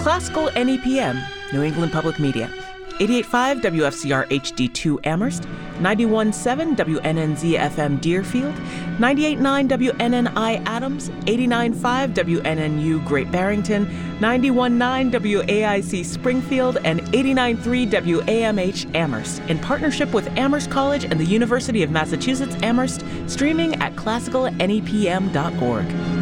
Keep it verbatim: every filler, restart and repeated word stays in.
Classical N E P M, New England Public Media. eighty-eight point five W F C R H D two Amherst, ninety-one point seven W N N Z F M Deerfield, ninety-eight point nine W N N I Adams, eighty-nine point five W N N U Great Barrington, ninety-one point nine W A I C Springfield, and eighty-nine point three W A M H Amherst, in partnership with Amherst College and the University of Massachusetts Amherst, streaming at classical N E P M dot org.